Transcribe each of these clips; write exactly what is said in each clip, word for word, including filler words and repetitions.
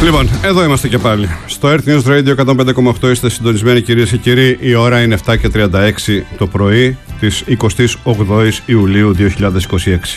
Λοιπόν, εδώ είμαστε και πάλι. Στο Earth News Radio εκατόν πέντε κόμμα οκτώ είστε συντονισμένοι, κυρίες και κύριοι. Η ώρα είναι επτά και τριάντα έξι το πρωί της εικοστής όγδοης Ιουλίου δύο χιλιάδες είκοσι έξι.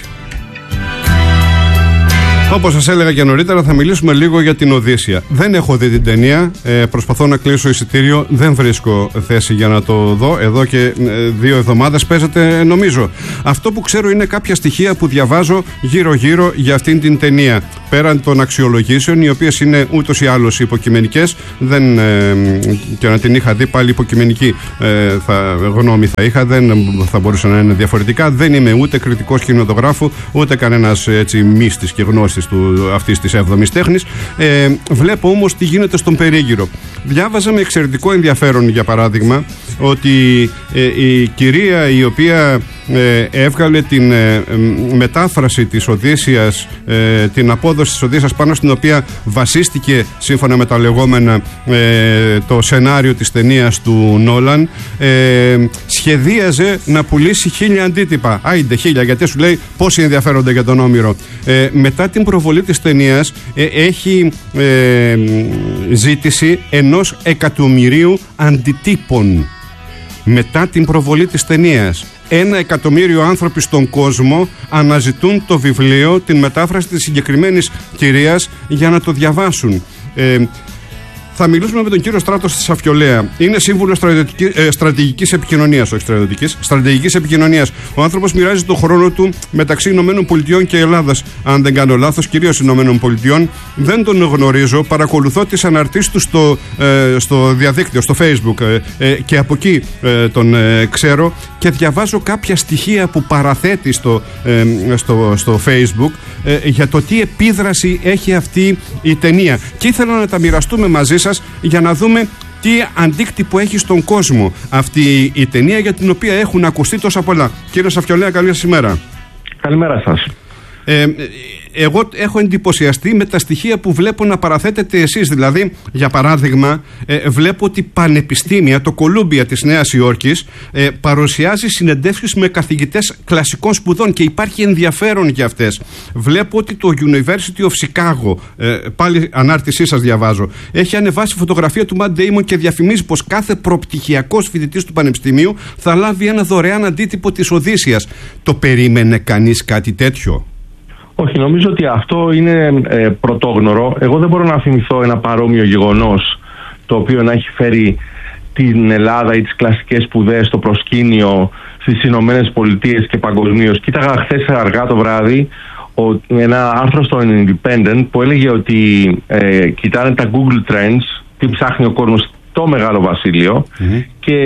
Όπως σας έλεγα και νωρίτερα, θα μιλήσουμε λίγο για την Οδύσσεια. Δεν έχω δει την ταινία, ε, προσπαθώ να κλείσω εισιτήριο, δεν βρίσκω θέση για να το δω. Εδώ και ε, δύο εβδομάδες παίζεται, νομίζω. Αυτό που ξέρω είναι κάποια στοιχεία που διαβάζω γύρω-γύρω για αυτήν την ταινία. Πέραν των αξιολογήσεων, οι οποίες είναι ούτως ή άλλως υποκειμενικές, δεν, ε, και να την είχα δει πάλι υποκειμενική ε, θα, γνώμη θα είχα, δεν θα μπορούσε να είναι διαφορετικά. Δεν είμαι ούτε κριτικός κινηματογράφου, ούτε κανένας έτσι μύστης και γνώστης του, αυτής της έβδομης τέχνης. Ε, βλέπω όμως τι γίνεται στον περίγυρο. Διάβαζα με εξαιρετικό ενδιαφέρον, για παράδειγμα, ότι ε, η κυρία η οποία ε, έβγαλε την ε, μετάφραση της Οδύσσειας, ε, την απόδοση της Οδύσσειας πάνω στην οποία βασίστηκε, σύμφωνα με τα λεγόμενα, ε, το σενάριο της ταινίας του Νόλαν, ε, σχεδίαζε να πουλήσει χίλια αντίτυπα. Άιντε χίλια, γιατί σου λέει πόσοι ενδιαφέρονται για τον Όμηρο. Ε, μετά την προβολή της ταινίας ε, έχει ε, ζήτηση ενός εκατομμυρίου αντιτύπων. Μετά την προβολή της ταινίας, ένα εκατομμύριο άνθρωποι στον κόσμο αναζητούν το βιβλίο, την μετάφραση της συγκεκριμένης κυρίας, για να το διαβάσουν. Ε, Θα μιλήσουμε με τον κύριο Στράτο στη Σαφιολέα. Είναι σύμβουλος ε, στρατηγικής επικοινωνίας, όχι στρατιωτικής, στρατηγικής επικοινωνίας. Ο άνθρωπος μοιράζει τον χρόνο του μεταξύ Ηνωμένων Πολιτειών και Ελλάδας, αν δεν κάνω λάθος, κυρίως Ηνωμένων Πολιτειών. Δεν τον γνωρίζω, παρακολουθώ τις αναρτήσεις του στο, ε, στο διαδίκτυο, στο Facebook, ε, ε, και από εκεί ε, τον ε, ξέρω, και διαβάζω κάποια στοιχεία που παραθέτει στο, ε, στο, στο Facebook ε, για το τι επίδραση έχει αυτή η ταινία. Και ήθελα να τα μοιραστούμε μαζί σας για να δούμε τι αντίκτυπο έχει στον κόσμο αυτή η ταινία, για την οποία έχουν ακουστεί τόσα πολλά. Κύριε Σαφιολέα, καλή σας ημέρα. Καλημέρα σας. Ε, εγώ έχω εντυπωσιαστεί με τα στοιχεία που βλέπω να παραθέτετε εσείς. Δηλαδή, για παράδειγμα, ε, βλέπω ότι πανεπιστήμια, το Κολούμπια της Νέας Υόρκης, ε, παρουσιάζει συνεντεύξεις με καθηγητές κλασικών σπουδών και υπάρχει ενδιαφέρον για αυτές. Βλέπω ότι το University of Chicago, ε, πάλι ανάρτησή σας διαβάζω, έχει ανεβάσει φωτογραφία του Matt Damon και διαφημίζει πως κάθε προπτυχιακός φοιτητής του πανεπιστημίου θα λάβει ένα δωρεάν αντίτυπο της Οδύσσειας. Το περίμενε κανείς κάτι τέτοιο? Όχι, νομίζω ότι αυτό είναι ε, πρωτόγνωρο. Εγώ δεν μπορώ να θυμηθώ ένα παρόμοιο γεγονός το οποίο να έχει φέρει την Ελλάδα ή τις κλασικές σπουδές στο προσκήνιο στις Ηνωμένες Πολιτείες και παγκοσμίως. Κοίταγα χθες αργά το βράδυ ο, ένα άρθρο στο Independent που έλεγε ότι ε, κοιτάνε τα Google Trends, τι ψάχνει ο κόσμος στο Μεγάλο Βασίλειο, mm-hmm. και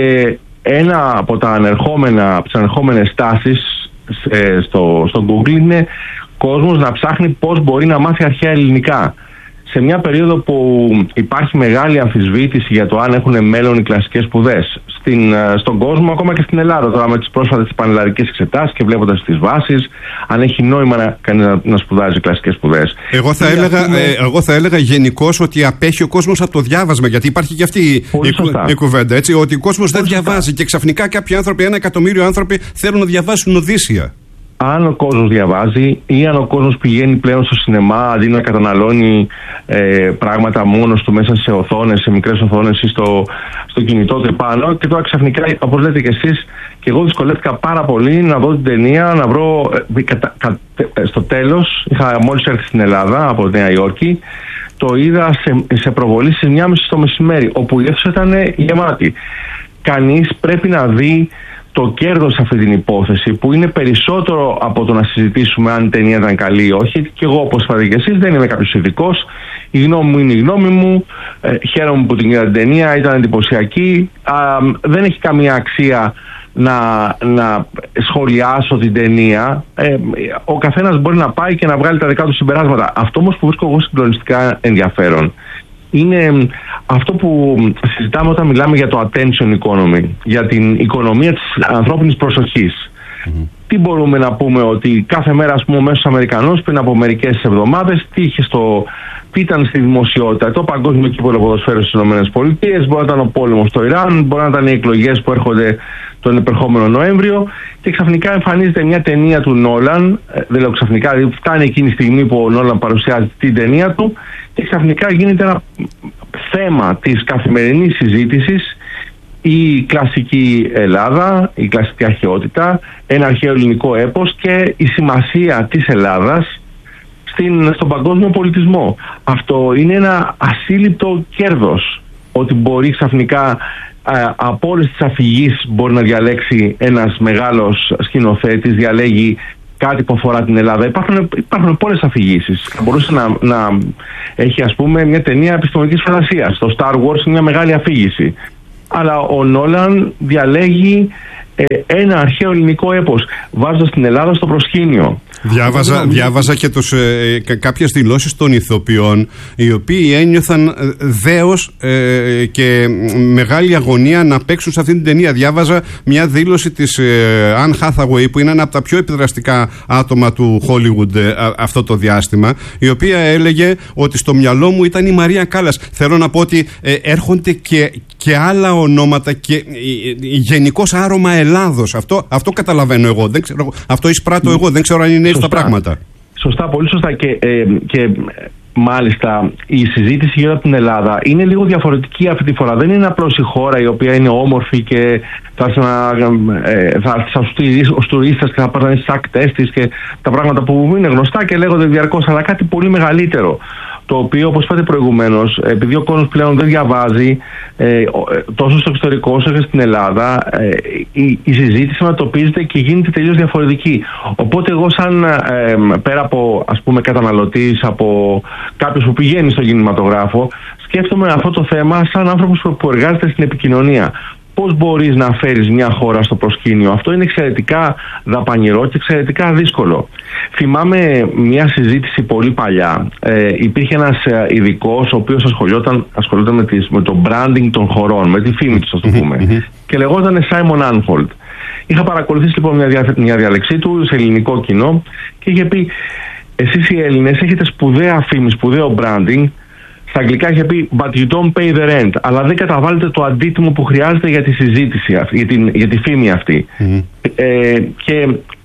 ένα από τα ανερχόμενα, από τις ανερχόμενες τάσεις ε, στο, στο Google είναι κόσμος να ψάχνει πώς μπορεί να μάθει αρχαία ελληνικά. Σε μια περίοδο που υπάρχει μεγάλη αμφισβήτηση για το αν έχουν μέλλον οι κλασικές σπουδές στην, στον κόσμο, ακόμα και στην Ελλάδα, τώρα με τις πρόσφατες πανελλαδικές εξετάσεις και βλέποντας τις βάσεις, αν έχει νόημα να, να, να σπουδάζει κλασικές σπουδές. Εγώ θα, έλεγα, πούμε... ε, εγώ θα έλεγα γενικώς ότι απέχει ο κόσμος από το διάβασμα, γιατί υπάρχει και αυτή η, η κουβέντα, έτσι, ότι ο κόσμος δεν διαβάζει και ξαφνικά κάποιοι άνθρωποι, ένα εκατομμύριο άνθρωποι, θέλουν να διαβάσουν Οδύσσεια. Αν ο κόσμος διαβάζει ή αν ο κόσμος πηγαίνει πλέον στο σινεμά αντί να καταναλώνει ε, πράγματα μόνος του μέσα σε οθόνες, σε μικρές οθόνες ή στο, στο κινητό του επάνω, και τώρα ξαφνικά, όπως λέτε και εσείς, και εγώ δυσκολεύτηκα πάρα πολύ να δω την ταινία, να βρω ε, κα, κα, στο τέλος, είχα μόλις έρθει στην Ελλάδα από τη Νέα Υόρκη, το είδα σε, σε προβολή στις εννιά και μισή το μεσημέρι, όπου η αίθουσα ήταν γεμάτη. Κανείς πρέπει να δει το κέρδος σε αυτή την υπόθεση, που είναι περισσότερο από το να συζητήσουμε αν η ταινία ήταν καλή ή όχι. Και εγώ, όπως είπατε και εσείς, δεν είμαι κάποιος ειδικός. Η γνώμη μου είναι η γνώμη μου. Ε, χαίρομαι που την είδα την ταινία, ήταν εντυπωσιακή. Α, δεν έχει καμία αξία να, να σχολιάσω την ταινία. Ε, ο καθένας μπορεί να πάει και να βγάλει τα δικά του συμπεράσματα. Αυτό όμως που βρίσκω εγώ συγκλονιστικά ενδιαφέρον είναι αυτό που συζητάμε όταν μιλάμε για το attention economy, για την οικονομία της ανθρώπινης προσοχής. Mm-hmm. Τι μπορούμε να πούμε? Ότι κάθε μέρα, ας πούμε, ο μέσος Αμερικανός πριν από μερικές εβδομάδες τι είχε στο, ήταν στη δημοσιότητα το παγκόσμιο κύπελλο ποδοσφαίρου στις ΗΠΑ, μπορεί να ήταν ο πόλεμος στο Ιράν, μπορεί να ήταν οι εκλογές που έρχονται τον επερχόμενο Νοέμβριο, και ξαφνικά εμφανίζεται μια ταινία του Νόλαν, δεν λέω ξαφνικά, δηλαδή φτάνει εκείνη η στιγμή που ο Νόλαν παρουσιάζει την ταινία του και ξαφνικά γίνεται ένα θέμα της καθημερινής συζήτησης η κλασική Ελλάδα, η κλασική αρχαιότητα, ένα αρχαίο ελληνικό έπος και η σημασία της Ελλάδας στην, στον παγκόσμιο πολιτισμό. Αυτό είναι ένα ασύλληπτο κέρδος, ότι μπορεί ξαφνικά α, από όλες τις αφηγήσεις μπορεί να διαλέξει ένας μεγάλος σκηνοθέτης, διαλέγει κάτι που αφορά την Ελλάδα. Υπάρχουν, υπάρχουν πολλές αφηγήσεις. Θα μπορούσε να, να έχει, ας πούμε, μια ταινία επιστημονικής φαντασίας. Το Star Wars είναι μια μεγάλη αφήγηση. Αλλά ο Νόλαν διαλέγει ε, ένα αρχαίο ελληνικό έπος, βάζοντας την Ελλάδα στο προσκήνιο. Διάβαζα, διάβαζα και τους, ε, κάποιες δηλώσεις των ηθοποιών, οι οποίοι ένιωθαν δέος ε, και μεγάλη αγωνία να παίξουν σε αυτή την ταινία. Διάβαζα μια δήλωση της ε, Anne Hathaway, που είναι ένα από τα πιο επιδραστικά άτομα του Hollywood ε, αυτό το διάστημα, η οποία έλεγε ότι στο μυαλό μου ήταν η Μαρία Κάλλας. Θέλω να πω ότι ε, έρχονται και, και άλλα ονόματα και ε, γενικώς άρωμα Ελλάδος. Αυτό, αυτό καταλαβαίνω εγώ. Δεν ξέρω, αυτό εισπράττω εγώ. Δεν ξέρω αν είναι έτσι τα πράγματα. Σωστά, πολύ σωστά. Και, ε, και μάλιστα η συζήτηση γύρω από την Ελλάδα είναι λίγο διαφορετική αυτή τη φορά. Δεν είναι απλώς η χώρα η οποία είναι όμορφη και θα έρθει στους τουρίστες και θα πάρουν στις ακτές της και τα πράγματα που είναι γνωστά και λέγονται διαρκώς, αλλά κάτι πολύ μεγαλύτερο. Το οποίο, όπως είπατε προηγουμένως, επειδή ο κόσμος πλέον δεν διαβάζει ε, τόσο στο εξωτερικό όσο και στην Ελλάδα, ε, η, η συζήτηση ανατοπίζεται και γίνεται τελείως διαφορετική. Οπότε εγώ σαν ε, πέρα από, ας πούμε, καταναλωτής, από κάποιος που πηγαίνει στον κινηματογράφο, σκέφτομαι αυτό το θέμα σαν άνθρωπος που εργάζεται στην επικοινωνία. Πώς μπορείς να φέρεις μια χώρα στο προσκήνιο? Αυτό είναι εξαιρετικά δαπανηρό και εξαιρετικά δύσκολο. Θυμάμαι μια συζήτηση πολύ παλιά. Ε, υπήρχε ένας ειδικός ο οποίος ασχολιόταν, ασχολιόταν με, τις, με το branding των χωρών, με τη φήμη τους, ας το πούμε. Mm-hmm. Και λεγόταν Simon Anfold. Είχα παρακολουθήσει λοιπόν μια, δια, μια διάλεξή του σε ελληνικό κοινό και είχε πει: εσείς οι Έλληνες έχετε σπουδαία φήμη, σπουδαίο branding. Στα αγγλικά είχε πει but you don't pay the rent, αλλά δεν καταβάλλετε το αντίτιμο που χρειάζεται για τη συζήτηση, για, την, για τη φήμη αυτή. Mm. Ε, και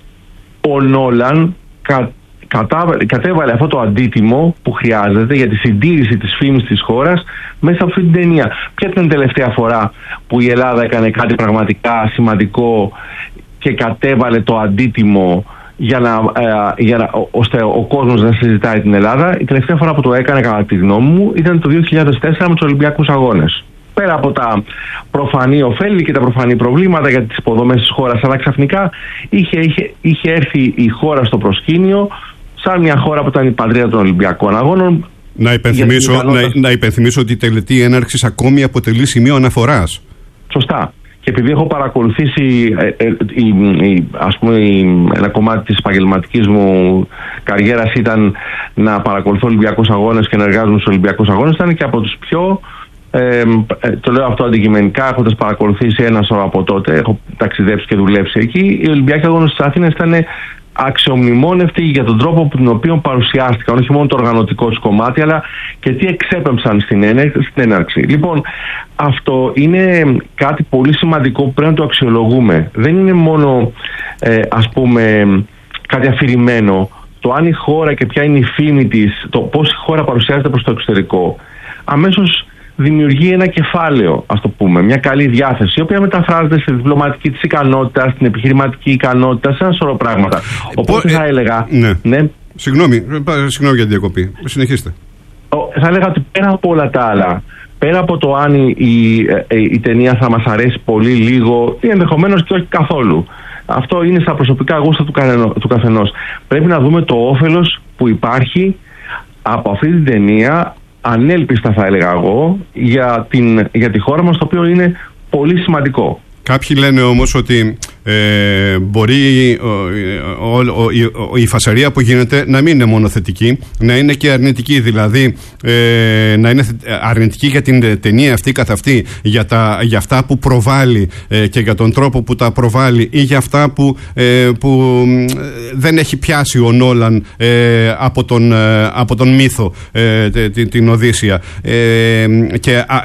ο Νόλαν κα, κατά, κατέβαλε αυτό το αντίτιμο που χρειάζεται για τη συντήρηση της φήμης της χώρας μέσα από αυτή την ταινία. Ποια ήταν η τελευταία φορά που η Ελλάδα έκανε κάτι πραγματικά σημαντικό και κατέβαλε το αντίτιμο για να, ε, για να, ώστε ο κόσμος να συζητάει την Ελλάδα? Η τελευταία φορά που το έκανε, κατά τη γνώμη μου, ήταν το δύο χιλιάδες τέσσερα με τους Ολυμπιακούς Αγώνες. Πέρα από τα προφανή ωφέλη και τα προφανή προβλήματα για τις υποδομές της χώρας, αλλά ξαφνικά είχε, είχε, είχε έρθει η χώρα στο προσκήνιο σαν μια χώρα που ήταν η πατρίδα των Ολυμπιακών Αγώνων. Να υπενθυμίσω, ικανότητα... να, να υπενθυμίσω ότι η τελετή έναρξης ακόμη αποτελεί σημείο αναφοράς. Σωστά. Και επειδή έχω παρακολουθήσει ε, ε, η, η, ας πούμε, η, ένα κομμάτι της επαγγελματικής μου καριέρας ήταν να παρακολουθώ Ολυμπιακούς Αγώνες και να εργάζομαι στους Ολυμπιακούς Αγώνες, ήταν και από τους πιο, ε, ε, το λέω αυτό αντικειμενικά, έχοντας παρακολουθήσει ένα σωρό από τότε, έχω ταξιδέψει και δουλέψει εκεί, οι Ολυμπιακοί Αγώνες της Αθήνας ήταν αξιομνημόνευτοι για τον τρόπο που τον οποίο παρουσιάστηκαν, όχι μόνο το οργανωτικό τους κομμάτι, αλλά και τι εξέπεμψαν στην έναρξη. Λοιπόν, αυτό είναι κάτι πολύ σημαντικό που πρέπει να το αξιολογούμε. Δεν είναι μόνο, ε, ας πούμε, κάτι αφηρημένο. Το αν η χώρα και ποια είναι η φήμη της, το πώς η χώρα παρουσιάζεται προς το εξωτερικό, αμέσως δημιουργεί ένα κεφάλαιο, ας το πούμε, μια καλή διάθεση, η οποία μεταφράζεται στη διπλωματική της ικανότητα, στην επιχειρηματική ικανότητα, σε ένα σωρό πράγματα. Οπότε θα έλεγα. Ναι. Ναι. Συγγνώμη, συγγνώμη για την διακοπή. Συνεχίστε. Θα έλεγα ότι πέρα από όλα τα άλλα, πέρα από το αν η, η, η ταινία θα μας αρέσει πολύ, λίγο ή ενδεχομένως και όχι καθόλου, αυτό είναι στα προσωπικά γούστα του, κανενο, του καθενός. Πρέπει να δούμε το όφελος που υπάρχει από αυτή την ταινία, ανέλπιστα θα έλεγα εγώ, για, την, για τη χώρα μας, το οποίο είναι πολύ σημαντικό. Κάποιοι λένε όμως ότι ε, μπορεί ο, ο, ο, ο, η φασαρία που γίνεται να μην είναι μόνο θετική, να είναι και αρνητική. Δηλαδή ε, να είναι αρνητική για την ταινία αυτή καθ' αυτή, για, τα, για αυτά που προβάλλει ε, και για τον τρόπο που τα προβάλλει, ή για αυτά που, ε, που δεν έχει πιάσει ο Νόλαν ε, από, τον, ε, από τον μύθο, ε, την, την Οδύσσεια. Ε, και α,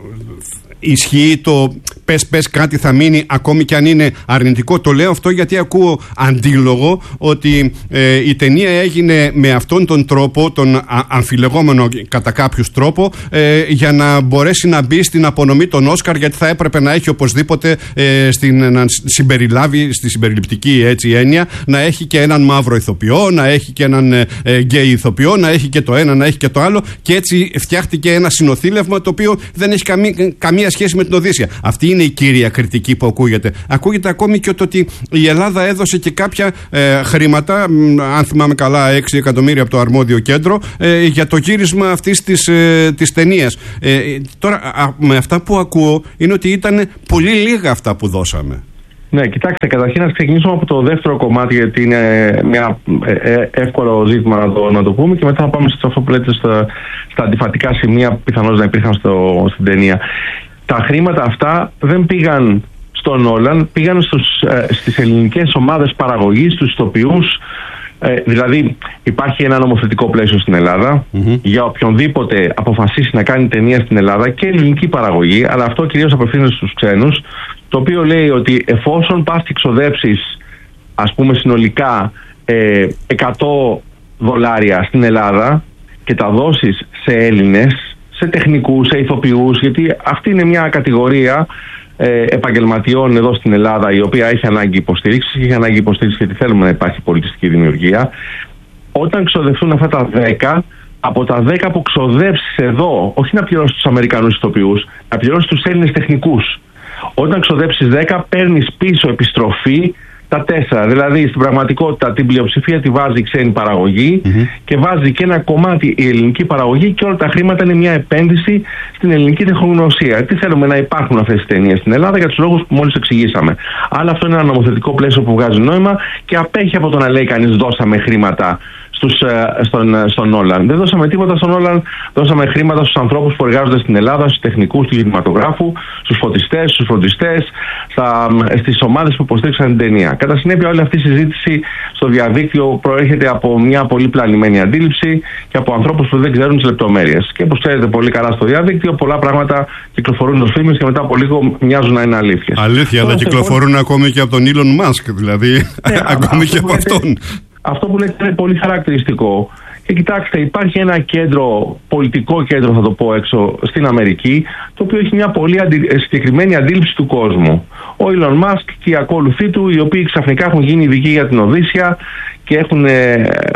ισχύει το πες πες κάτι θα μείνει ακόμη και αν είναι αρνητικό. Το λέω αυτό γιατί ακούω αντίλογο ότι ε, η ταινία έγινε με αυτόν τον τρόπο, τον α, αμφιλεγόμενο κατά κάποιους τρόπο, ε, για να μπορέσει να μπει στην απονομή των Όσκαρ, γιατί θα έπρεπε να έχει οπωσδήποτε ε, στην, να συμπεριλάβει στη συμπεριληπτική έτσι έννοια, να έχει και έναν μαύρο ηθοποιό, να έχει και έναν ε, γκέι ηθοποιό, να έχει και το ένα, να έχει και το άλλο, και έτσι φτιάχτηκε ένα συνοθήλευμα το οποίο δεν έχει καμία, καμία σχέση με την Οδύσσεια. Αυτή είναι η κύρια κριτική που ακούγεται. Ακούγεται ακόμη και το ότι η Ελλάδα έδωσε και κάποια ε, χρήματα, αν θυμάμαι καλά, έξι εκατομμύρια από το αρμόδιο κέντρο, ε, για το γύρισμα αυτής της, ε, της ταινίας. Ε, τώρα, α, με αυτά που ακούω, είναι ότι ήταν πολύ λίγα αυτά που δώσαμε. Ναι, κοιτάξτε, καταρχήν να ξεκινήσουμε από το δεύτερο κομμάτι, γιατί είναι μια ε, εύκολο ζήτημα να το, να το πούμε, και μετά θα πάμε σε αυτό που λέτε στα, στα αντιφατικά σημεία που πιθανώς να υπήρχαν στο, στην ταινία. Τα χρήματα αυτά δεν πήγαν στον Νόλαν, πήγαν στους, ε, στις ελληνικές ομάδες παραγωγής, στους ηθοποιούς. Ε, δηλαδή υπάρχει ένα νομοθετικό πλαίσιο στην Ελλάδα mm-hmm. για οποιονδήποτε αποφασίσει να κάνει ταινία στην Ελλάδα, και ελληνική παραγωγή, αλλά αυτό κυρίως απευθύνεται στους ξένους, το οποίο λέει ότι εφόσον πας και ξοδέψεις, ας πούμε συνολικά ε, εκατό δολάρια στην Ελλάδα και τα δώσεις σε Έλληνες, σε τεχνικούς, σε ηθοποιούς, γιατί αυτή είναι μια κατηγορία ε, επαγγελματιών εδώ στην Ελλάδα, η οποία έχει ανάγκη υποστήριξης, και έχει ανάγκη υποστήριξης γιατί θέλουμε να υπάρχει πολιτιστική δημιουργία. Όταν ξοδευτούν αυτά τα δέκα, από τα δέκα που ξοδέψεις εδώ, όχι να πληρώσεις τους Αμερικανούς ηθοποιούς, να πληρώσεις τους Έλληνες τεχνικούς. Όταν ξοδέψεις δέκα, παίρνεις πίσω επιστροφή τα τέσσερα. Δηλαδή στην πραγματικότητα την πλειοψηφία τη βάζει η ξένη παραγωγή mm-hmm. και βάζει και ένα κομμάτι η ελληνική παραγωγή, και όλα τα χρήματα είναι μια επένδυση στην ελληνική τεχνογνωσία. Τι θέλουμε, να υπάρχουν αυτές τις ταινίες στην Ελλάδα για τους λόγους που μόλις εξηγήσαμε. Αλλά αυτό είναι ένα νομοθετικό πλαίσιο που βγάζει νόημα και απέχει από το να λέει κανείς δώσαμε χρήματα στους, στον, στον Νόλαν. Δεν δώσαμε τίποτα στον Νόλαν, δώσαμε χρήματα στους ανθρώπους που εργάζονται στην Ελλάδα, στους τεχνικούς του κινηματογράφου, στους φωτιστές, στους φροντιστές, στα, στις ομάδες που υποστήριξαν την ταινία. Κατά συνέπεια, όλη αυτή η συζήτηση στο διαδίκτυο προέρχεται από μια πολύ πλανημένη αντίληψη και από ανθρώπους που δεν ξέρουν τις λεπτομέρειες. Και όπως ξέρετε πολύ καλά, στο διαδίκτυο πολλά πράγματα κυκλοφορούν ως φήμες και μετά από λίγο μοιάζουν να είναι αλήθειες. Αλήθεια, αλλά κυκλοφορούν λοιπόν ακόμη και από τον Elon Musk, δηλαδή. Ναι, ακόμη και από αυτόν. Αυτό που λέτε είναι πολύ χαρακτηριστικό. Και κοιτάξτε, υπάρχει ένα κέντρο, πολιτικό κέντρο θα το πω έξω, στην Αμερική, το οποίο έχει μια πολύ αντι... συγκεκριμένη αντίληψη του κόσμου. Ο Elon Musk και οι ακόλουθοί του, οι οποίοι ξαφνικά έχουν γίνει ειδικοί για την Οδύσσεια και έχουν ε,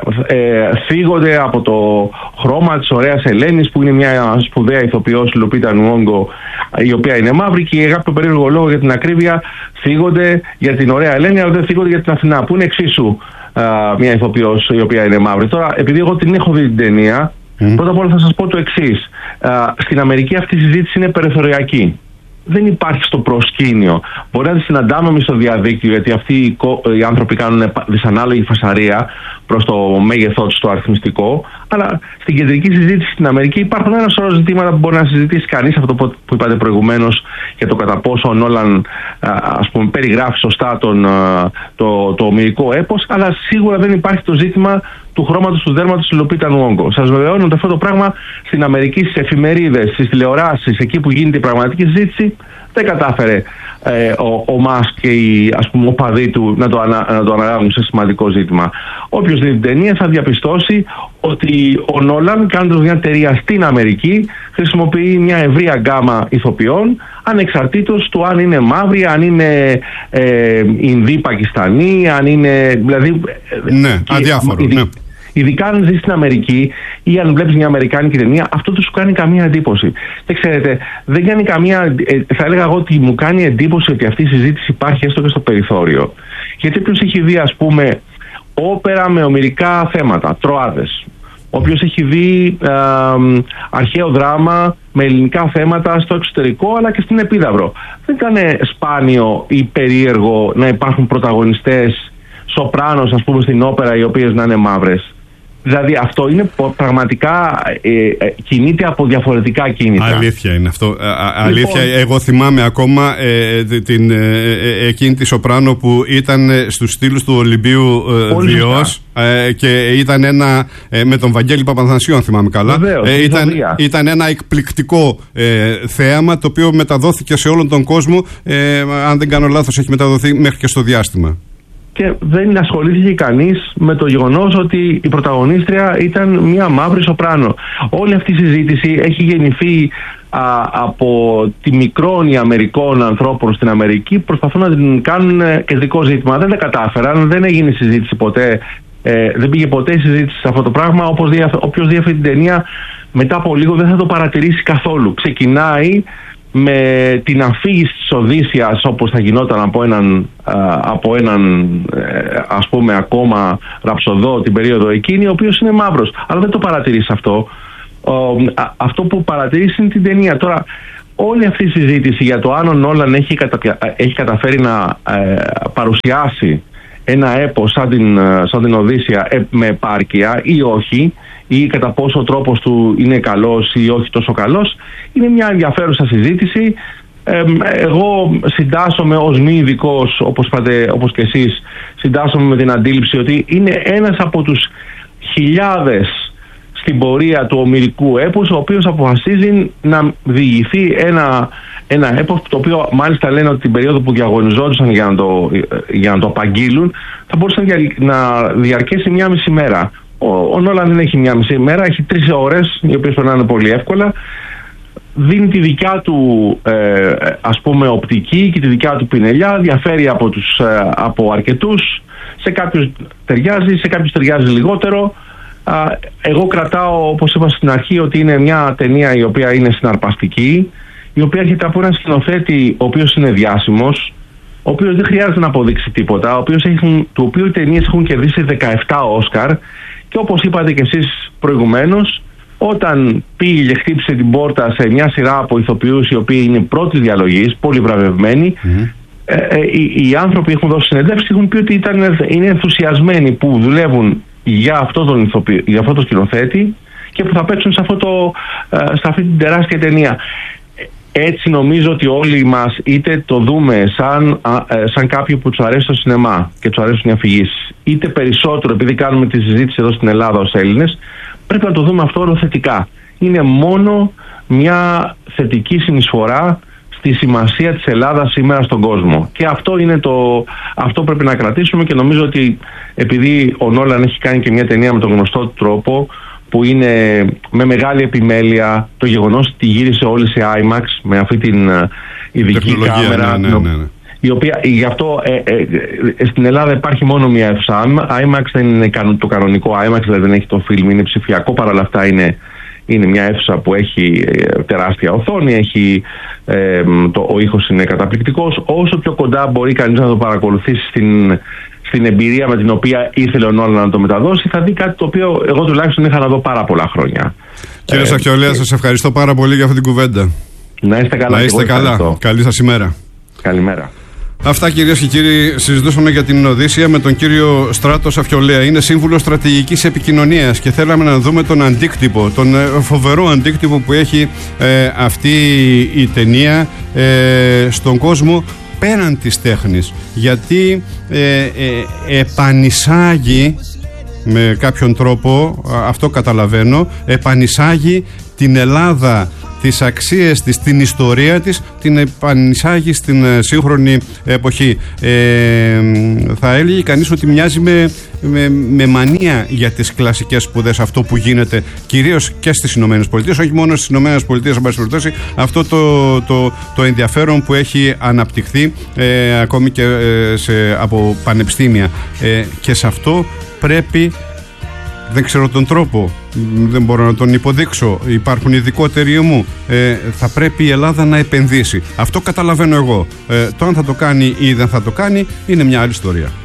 ε, φύγονται από το χρώμα της ωραίας Ελένης, που είναι μια σπουδαία ηθοποιός, η Λουπίτα Νουόγκο, η οποία είναι μαύρη, και η αγάπη του περίεργο λόγο, για την ακρίβεια, φύγονται για την ωραία Ελένη, αλλά δεν φύγονται για την Αθηνά, που είναι εξίσου Uh, μια ηθοποιός η οποία είναι μαύρη. Τώρα, επειδή εγώ την έχω δει την ταινία, mm. πρώτα απ' όλα θα σας πω το εξής. Uh, στην Αμερική αυτή η συζήτηση είναι περιθωριακή. Δεν υπάρχει στο προσκήνιο. Μπορεί να τη συναντάμε εμείς στο διαδίκτυο, γιατί αυτοί οι, οι άνθρωποι κάνουν δυσανάλογη φασαρία προς το μέγεθό τους το αριθμιστικό, αλλά στην κεντρική συζήτηση στην Αμερική υπάρχουν ένα σωρό ζητήματα που μπορεί να συζητήσει κανείς, αυτό που είπατε προηγουμένως για το κατά πόσο ο Νόλαν, ας πούμε, περιγράφει σωστά τον, το, το ομηρικό έπος, αλλά σίγουρα δεν υπάρχει το ζήτημα του χρώματος του δέρματος της Λουπίτα Νουόγκο. Σας βεβαιώνω ότι αυτό το πράγμα στην Αμερική, στις εφημερίδες, στις τηλεοράσεις, εκεί που γίνεται η πραγματική συζήτηση, δεν κατάφερε ε, ο, ο Μάσκ και οι, ας πούμε, οπαδοί του να το, ανα, να το αναλάβουν σε σημαντικό ζήτημα. Όποιος δει την ταινία θα διαπιστώσει ότι ο Νόλαν, κάνοντας μια εταιρεία στην Αμερική, χρησιμοποιεί μια ευρεία γκάμα ηθοποιών, ανεξαρτήτως του αν είναι μαύροι, αν είναι ε, Ινδοί Πακιστανοί, αν είναι. Δηλαδή, ναι, αδιάφορο. Ναι. Ειδικά αν ζεις στην Αμερική ή αν βλέπεις μια αμερικάνικη ταινία, αυτό δεν σου κάνει καμία εντύπωση. Και ξέρετε, δεν κάνει καμία. Θα έλεγα εγώ ότι μου κάνει εντύπωση ότι αυτή η συζήτηση υπάρχει έστω και στο περιθώριο. Γιατί ποιος έχει δει, ας πούμε, όπερα με ομηρικά θέματα, Τροάδες, ο οποίος έχει δει ε, αρχαίο δράμα με ελληνικά θέματα στο εξωτερικό αλλά και στην Επίδαυρο. Δεν ήταν σπάνιο ή περίεργο να υπάρχουν πρωταγωνιστές σοπράνος, ας πούμε, στην όπερα, οι οποίες να είναι μαύρες. Δηλαδή αυτό είναι πραγματικά ε, ε, κινείται από διαφορετικά κίνητρα. Αλήθεια είναι αυτό. Α, αλήθεια, λοιπόν, εγώ θυμάμαι ακόμα ε, την, ε, ε, εκείνη τη σοπράνο που ήταν στους στήλους του Ολυμπίου ε, Διός ε, και ήταν ένα, ε, με τον Βαγγέλη Παπαθανασίου, αν θυμάμαι καλά. Βεβαίως, ε, ήταν, ήταν ένα εκπληκτικό ε, θέαμα, το οποίο μεταδόθηκε σε όλον τον κόσμο. Ε, αν δεν κάνω λάθος, έχει μεταδοθεί μέχρι και στο διάστημα. Και δεν ασχολήθηκε κανείς με το γεγονός ότι η πρωταγωνίστρια ήταν μια μαύρη σοπράνο. Όλη αυτή η συζήτηση έχει γεννηθεί α, από τη μικρόνη Αμερικών ανθρώπων στην Αμερική, προσπαθούν να την κάνουν κεντρικό ζήτημα. Δεν τα κατάφεραν, δεν έγινε συζήτηση ποτέ, ε, δεν πήγε ποτέ η συζήτηση σε αυτό το πράγμα. Όπως δια, όποιος δει αυτή την ταινία μετά από λίγο δεν θα το παρατηρήσει καθόλου. Ξεκινάει με την αφήγηση της Οδύσσιας, όπως θα γινόταν από έναν, από έναν ας πούμε ακόμα ραψοδό την περίοδο εκείνη, ο οποίος είναι μαύρος, αλλά δεν το παρατηρείς αυτό. Αυτό που παρατηρείς είναι την ταινία. Τώρα όλη αυτή η συζήτηση για το αν ο Νόλαν έχει, κατα... έχει καταφέρει να ε, παρουσιάσει ένα έπος σαν την, σαν την Οδύσσια ε, με επάρκεια ή όχι, ή κατά πόσο ο τρόπος του είναι καλός ή όχι τόσο καλός, είναι μια ενδιαφέρουσα συζήτηση. Ε, εγώ συντάσσομαι ως μη ειδικός, όπως, όπως και εσείς, συντάσσομαι με την αντίληψη ότι είναι ένας από τους χιλιάδες στην πορεία του ομηρικού έπους, ο οποίος αποφασίζει να διηγηθεί ένα, ένα έπος, το οποίο μάλιστα λένε ότι την περίοδο που διαγωνιζόντουσαν για να το, για να το απαγγείλουν θα μπορούσε να διαρκέσει μια μισή μέρα. Ο, ο Νόλαν δεν έχει μια μισή μέρα, έχει τρεις ώρες, οι οποίες περνάνε πολύ εύκολα. Δίνει τη δικιά του ε, ας πούμε οπτική και τη δικιά του πινελιά, διαφέρει από, τους, ε, από αρκετούς, σε κάποιους ταιριάζει, σε κάποιους ταιριάζει λιγότερο. Εγώ κρατάω, όπως είπα στην αρχή, ότι είναι μια ταινία η οποία είναι συναρπαστική, η οποία έρχεται από έναν σκηνοθέτη ο οποίος είναι διάσημος, ο οποίος δεν χρειάζεται να αποδείξει τίποτα, ο οποίος έχουν, του οποίου οι ταινίες έχουν κερδίσει δεκαεπτά Όσκαρ, και όπως είπατε και εσείς προηγουμένως, όταν πήγε και χτύπησε την πόρτα σε μια σειρά από ηθοποιούς οι οποίοι είναι πρώτης διαλογής, πολύ βραβευμένοι, mm. ε, ε, οι, οι άνθρωποι έχουν δώσει συνεντεύξεις, έχουν πει ότι ήταν, είναι ενθουσιασμένοι που δουλεύουν για αυτό τον ηθοποιό, για αυτό το σκηνοθέτη, και που θα παίξουν σε, αυτό το, σε αυτή την τεράστια ταινία. Έτσι νομίζω ότι όλοι μας, είτε το δούμε σαν, σαν κάποιοι που τους αρέσει το σινεμά και τους αρέσουν οι αφηγήσεις, είτε περισσότερο επειδή κάνουμε τη συζήτηση εδώ στην Ελλάδα ως Έλληνες, πρέπει να το δούμε αυτό όλο θετικά. Είναι μόνο μια θετική συνεισφορά στη σημασία της Ελλάδας σήμερα στον κόσμο. Και αυτό είναι το, αυτό πρέπει να κρατήσουμε, και νομίζω ότι επειδή ο Νόλαν έχει κάνει και μια ταινία με τον γνωστό του τρόπο, που είναι με μεγάλη επιμέλεια, το γεγονός ότι γύρισε όλη σε IMAX με αυτή την ειδική κάμερα, ναι, ναι, ναι, ναι. η οποία γι' αυτό ε, ε, ε, στην Ελλάδα υπάρχει μόνο μια αίθουσα IMAX, δεν είναι το κανονικό IMAX, δηλαδή δεν έχει το φιλμ, είναι ψηφιακό, παρόλα αυτά είναι Είναι μια αίθουσα που έχει ε, τεράστια οθόνη, έχει, ε, το, ο ήχος είναι καταπληκτικός. Όσο πιο κοντά μπορεί κανείς να το παρακολουθήσει στην, στην εμπειρία με την οποία ήθελε ο Νόλαν να το μεταδώσει, θα δει κάτι το οποίο εγώ τουλάχιστον είχα να δω πάρα πολλά χρόνια. Κύριε ε, Σαχιολέα, ε, σας ευχαριστώ πάρα πολύ για αυτή την κουβέντα. Να είστε καλά. Να είστε καλά. Ευχαριστώ. Καλή σας ημέρα. Καλημέρα. Αυτά, κυρίες και κύριοι, συζητούσαμε για την Οδύσσια με τον κύριο Στράτο Σαφιολέα. Είναι σύμβουλος στρατηγικής επικοινωνίας και θέλαμε να δούμε τον αντίκτυπο, τον φοβερό αντίκτυπο που έχει ε, αυτή η ταινία ε, στον κόσμο πέραν της τέχνης. Γιατί ε, ε, επανεισάγει με κάποιον τρόπο, αυτό καταλαβαίνω, επανεισάγει την Ελλάδα, τις αξίες της, την ιστορία της, την επανεισάγει στην σύγχρονη εποχή. Ε, θα έλεγε κανείς ότι μοιάζει με, με, με μανία για τις κλασικές σπουδές αυτό που γίνεται κυρίως και στις Ηνωμένες Πολιτείες, όχι μόνο στις Ηνωμένες Πολιτείες, αυτό το, το, το ενδιαφέρον που έχει αναπτυχθεί ε, ακόμη και ε, σε, από πανεπιστήμια, ε, και σε αυτό πρέπει, δεν ξέρω τον τρόπο, δεν μπορώ να τον υποδείξω, υπάρχουν ειδικότεροι μου, ε, θα πρέπει η Ελλάδα να επενδύσει. Αυτό καταλαβαίνω εγώ. Ε, το αν θα το κάνει ή δεν θα το κάνει είναι μια άλλη ιστορία.